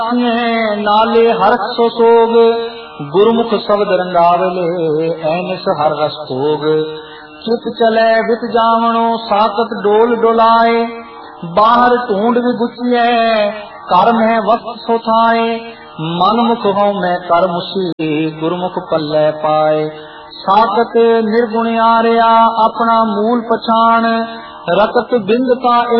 नाले हर्ष सो सोग, गुरमुख शब्द रंगावले, ऐनिस हर रस भोग। चित चले वित जावणो, साकत डोल डोलाए, बाहर ढूंढ विगुचिए, कर में वक्त सोथाए। मन मुख हो मैं कर मुसी, गुरमुख पल्ले पाए। साकत निर्गुण आरिया, अपना मूल पछाण, रकत बिंद का